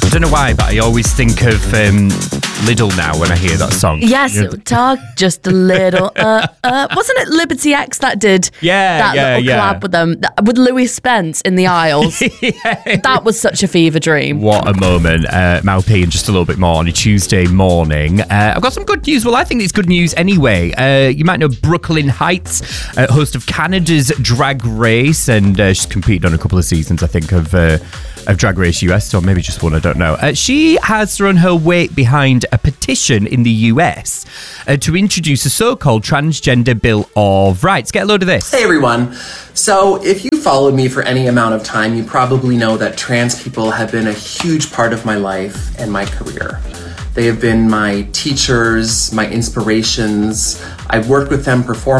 I don't know why, but I always think of Lidl now when I hear that song. Yes, talk just a little. Wasn't it Liberty X that did that little collab with them? With Louis Spence in the aisles. That was such a fever dream. What a moment. Mal P and just a little bit more on a Tuesday morning. I've got some good news. Well, I think it's good news anyway. You might know Brooklyn Heights, host of Canada's Drag Race, and she's competed on a couple of seasons, I think, of Drag Race US, or maybe just one, I don't know. She has thrown her weight behind a petition in the US to introduce a so-called transgender Bill of Rights. Get a load of this. Hey everyone. So if you followed me for any amount of time, you probably know that trans people have been a huge part of my life and my career. They have been my teachers, my inspirations. I've worked with them performing